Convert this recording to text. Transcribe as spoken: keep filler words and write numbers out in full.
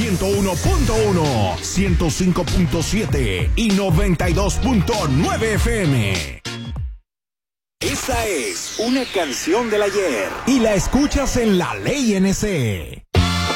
ciento uno punto uno, ciento cinco punto siete y noventa y dos punto nueve F M. Esa es una canción del ayer y la escuchas en La Ley N C.